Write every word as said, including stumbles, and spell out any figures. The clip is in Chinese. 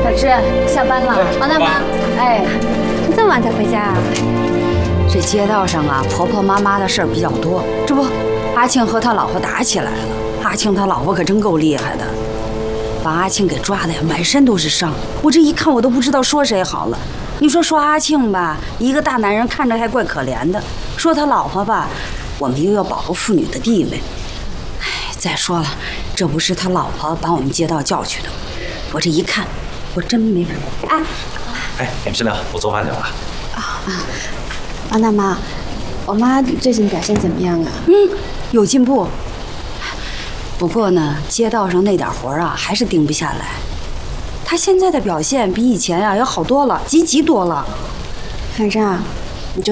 小芝，下班了。王大妈，哎，你这么晚才回家啊？ 这街道上啊，婆婆妈妈的事儿比较多。这不，阿庆和他老婆打起来了。阿庆他老婆可真够厉害的，把阿庆给抓的呀，满身都是伤。我这一看，我都不知道说谁好了。你说说阿庆吧，一个大男人看着还怪可怜的；说他老婆吧，我们又要保护妇女的地位。哎，再说了，这不是他老婆把我们街道叫去的。我这一看，我真没法。哎， 哎，你们先聊，我做饭去了。 啊啊，王大妈，我妈最近表现怎么样啊？ 嗯，有进步。不过呢，街道上那点活啊，还是盯不下来。她现在的表现比以前啊要好多了，积极多了。 反正啊，